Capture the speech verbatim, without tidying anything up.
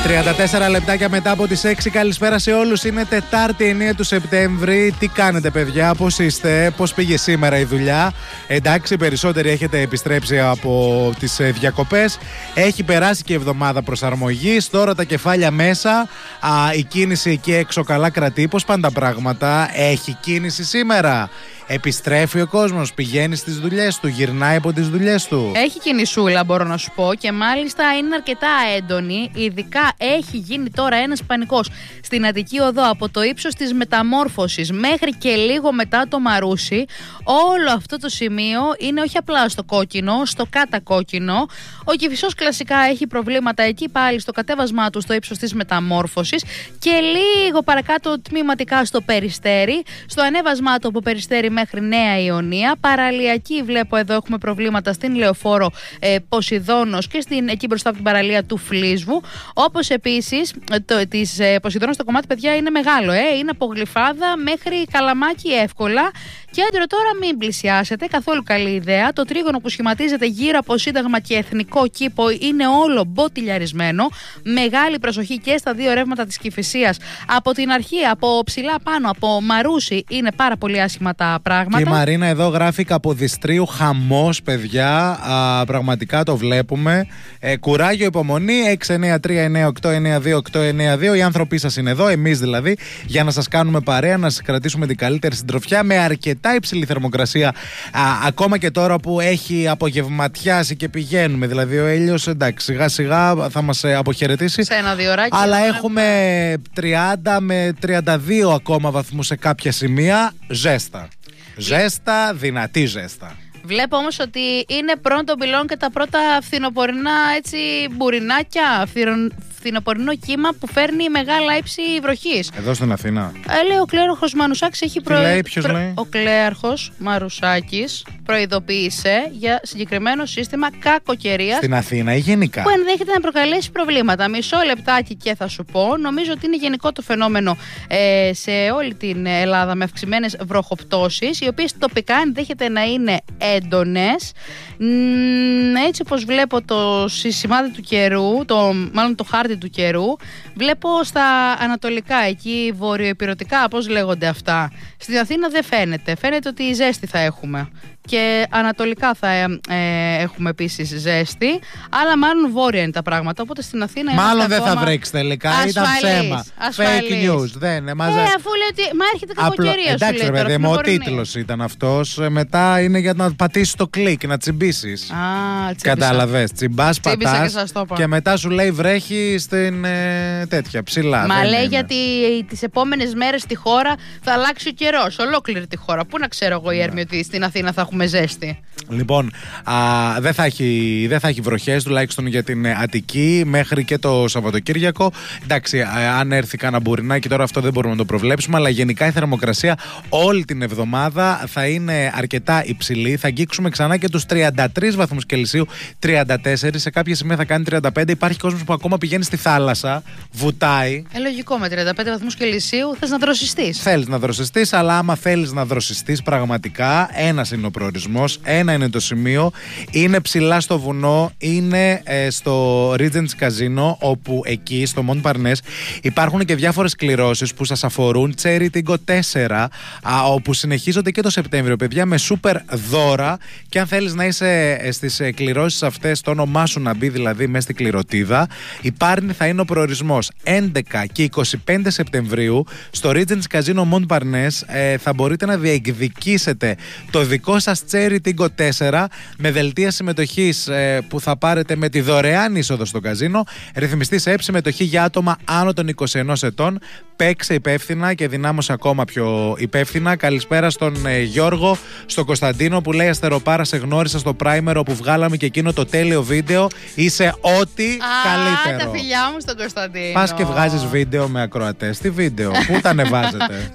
τριάντα τέσσερα λεπτάκια μετά από τις έξι. Καλησπέρα σε όλους. Είναι Τετάρτη εννέα του Σεπτέμβρη. Τι κάνετε, παιδιά, πώς είστε, πώς πήγε σήμερα η δουλειά? Εντάξει, περισσότεροι έχετε επιστρέψει από τις διακοπές. Έχει περάσει και η εβδομάδα προσαρμογής. Τώρα τα κεφάλια μέσα. Α, η κίνηση εκεί έξω καλά κρατεί. Πώς πάνε τα πράγματα? Έχει κίνηση σήμερα? Επιστρέφει ο κόσμος, πηγαίνει στις δουλειές του, γυρνάει από τις δουλειές του? Έχει κινησούλα, μπορώ να σου πω, και μάλιστα είναι αρκετά έντονη. Ειδικά έχει γίνει τώρα ένας πανικός στην Αττική Οδό από το ύψος της Μεταμόρφωσης μέχρι και λίγο μετά το Μαρούσι. Όλο αυτό το σημείο είναι όχι απλά στο κόκκινο, στο κατακόκκινο. Ο Κηφισός κλασικά έχει προβλήματα εκεί πάλι στο κατέβασμά του στο ύψος της Μεταμόρφωσης και λίγο παρακάτω τμήματικά στο Περιστέρι. Στο ανέβασμά του από Περιστέρι μέχρι Νέα Ιωνία. Παραλιακή, βλέπω εδώ έχουμε προβλήματα στην Λεωφόρο ε, Ποσειδώνος και στην, εκεί μπροστά από την παραλία του Φλίσβου. Όπως επίσης το, της ε, Ποσειδώνος το κομμάτι, παιδιά, είναι μεγάλο. Ε, είναι από Γλυφάδα μέχρι Καλαμάκι εύκολα. Κέντρο τώρα μην πλησιάσετε, καθόλου καλή ιδέα. Το τρίγωνο που σχηματίζεται γύρω από Σύνταγμα και Εθνικό Κήπο είναι όλο μποτιλιαρισμένο. Μεγάλη προσοχή και στα δύο ρεύματα της Κηφισίας. Από την αρχή, από ψηλά πάνω, από Μαρούσι, είναι πάρα πολύ άσχημα τα πράγματα. Και η Μαρίνα εδώ γράφει Καποδιστρίου χαμός, παιδιά. Α, πραγματικά το βλέπουμε. Ε, κουράγιο, υπομονή. έξι εννέα τρία εννέα οκτώ εννέα δύο οκτώ εννέα δύο. Οι άνθρωποι σας είναι εδώ, εμείς δηλαδή, για να σας κάνουμε παρέα, να σας κρατήσουμε την καλύτερη συντροφιά με αρκετά υψηλή θερμοκρασία. Α, ακόμα και τώρα που έχει απογευματιάσει και πηγαίνουμε. Δηλαδή ο ήλιος, εντάξει, σιγά σιγά θα μας αποχαιρετήσει. Σε ένα δύο ωράκι. Αλλά έχουμε τριάντα με τριάντα δύο ακόμα βαθμούς σε κάποια σημεία. Ζέστα. Ζέστα, δυνατή ζέστα. Βλέπω όμως ότι είναι πρώτο πυλών και τα πρώτα φθινοπορεινά έτσι μπουρινάκια, φθινοπορεινό κύμα που φέρνει μεγάλα ύψη βροχής. Εδώ στην Αθήνα. Ε, λέει ο κλέαρχος Μανουσάκης έχει προ... λέει, ποιος προ... λέει? Ο κλέαρχος Μαρουσάκης προειδοποίησε για συγκεκριμένο σύστημα κακοκαιρίας στην Αθήνα ή γενικά, που ενδέχεται να προκαλέσει προβλήματα. Μισό λεπτάκι και θα σου πω. Νομίζω ότι είναι γενικό το φαινόμενο ε, σε όλη την Ελλάδα με αυξημένες βροχοπτώσεις, οι οποίες τοπικά ενδέχεται να είναι έντονες. Έτσι όπως βλέπω το σημάδι του καιρού, το, μάλλον το χάρτη του καιρού, βλέπω στα ανατολικά, εκεί βορειοεπειρωτικά, πώς λέγονται αυτά. Στην Αθήνα δεν φαίνεται. Φαίνεται ότι η ζέστη θα έχουμε. Και ανατολικά θα ε, ε, έχουμε επίσης ζέστη, αλλά μάλλον βόρεια είναι τα πράγματα. Οπότε στην Αθήνα μάλλον δεν θα βρέξει τελικά. Ασφαλής, ήταν ψέμα. Ασφαλής. Fake news. Δεν, ε, μαζε... ε, αφού λέει ότι μα έρχεται κακοκαιρία. Απλο... εντάξει, σου λέει, ρε παιδί, ο τίτλος ήταν αυτός. Μετά είναι για να πατήσεις το κλικ, να τσιμπήσεις. Κατάλαβες. Τσιμπάς, πατάς και, και μετά σου λέει βρέχει στην ε, τέτοια ψηλά. Μα δεν λέει είναι. Γιατί τις επόμενες μέρες στη χώρα θα αλλάξει ο καιρός. Ολόκληρη τη χώρα. Πού να ξέρω εγώ, Ιέρμη, ότι στην Αθήνα θα έχουμε ζέστη. Λοιπόν, α, δεν, θα έχει, δεν θα έχει βροχές, τουλάχιστον για την Αττική, μέχρι και το Σαββατοκύριακο. Εντάξει, α, αν έρθει κάνα μπουρινάκι, τώρα αυτό δεν μπορούμε να το προβλέψουμε, αλλά γενικά η θερμοκρασία όλη την εβδομάδα θα είναι αρκετά υψηλή. Θα αγγίξουμε ξανά και τους τριάντα τρεις βαθμούς Κελσίου, τριάντα τέσσερα, σε κάποια σημεία θα κάνει τριάντα πέντε. Υπάρχει κόσμος που ακόμα πηγαίνει στη θάλασσα, βουτάει. Ε, λογικό, με τριάντα πέντε βαθμούς Κελσίου θες να δροσιστείς. Θέλεις να δροσιστείς, αλλά άμα θέλεις να δροσιστείς πραγματικά, ένας είναι ο προορισμός, ένα είναι το σημείο. Είναι ψηλά στο βουνό, είναι ε, στο Regency Casino, όπου εκεί στο Mont Parnasse υπάρχουν και διάφορες κληρώσεις που σας αφορούν. Cherry Tingo τέσσερα, α, όπου συνεχίζονται και το Σεπτέμβριο, παιδιά, με σούπερ δώρα. Και αν θέλεις να είσαι ε, στις ε, κληρώσεις αυτές, το όνομά σου να μπει δηλαδή μέσα στην κληρωτίδα, η Πάρνη θα είναι ο προορισμός. έντεκα και είκοσι πέντε Σεπτεμβρίου στο Regency Casino Mont Parnasse ε, θα μπορείτε να διεκδικήσετε το δικό σας Cherry Tingo τέσσερα με δελτία συμμετοχής ε, που θα πάρετε με τη δωρεάν είσοδο στο καζίνο. Ρυθμιστή σε συμμετοχή για άτομα άνω των είκοσι ενός ετών. Παίξε υπεύθυνα και δυνάμωσε ακόμα πιο υπεύθυνα. Καλησπέρα στον ε, Γιώργο, στον Κωνσταντίνο που λέει Αστεροπάρα, σε γνώρισα στο Primer όπου βγάλαμε και εκείνο το τέλειο βίντεο. Είσαι ό,τι Α, καλύτερο. Τα φιλιά μου στον Κωνσταντίνο. Πας και βγάζεις βίντεο με ακροατές. Τι βίντεο, πού τα ανεβάζετε?